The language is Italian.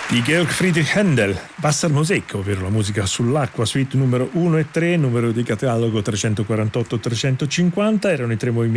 Di Georg Friedrich Händel, Wassermusik, ovvero la musica sull'acqua, suite numero 1 e 3, numero di catalogo 348-350, erano i tre movimenti